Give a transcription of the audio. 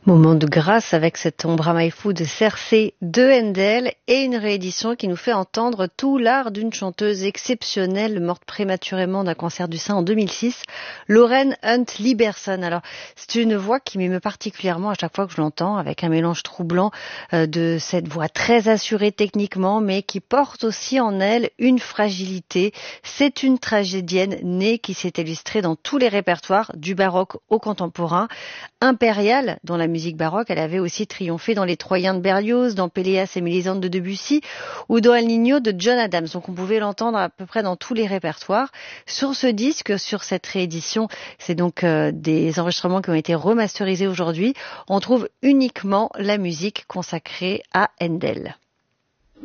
Moment de grâce avec cette Ombra mai fu de Cersei de Handel et une réédition qui nous fait entendre tout l'art d'une chanteuse exceptionnelle morte prématurément d'un cancer du sein en 2006, Lauren Hunt Liberson. Alors, c'est une voix qui m'émeut particulièrement à chaque fois que je l'entends, avec un mélange troublant de cette voix très assurée techniquement, mais qui porte aussi en elle une fragilité. C'est une tragédienne née qui s'est illustrée dans tous les répertoires, du baroque au contemporain, impériale dans la musique baroque. Elle avait aussi triomphé dans Les Troyens de Berlioz, dans Péléas et Mélisande de Debussy ou dans El Niño de John Adams. Donc on pouvait l'entendre à peu près dans tous les répertoires. Sur ce disque, sur cette réédition, c'est donc des enregistrements qui ont été remasterisés aujourd'hui. On trouve uniquement la musique consacrée à Handel.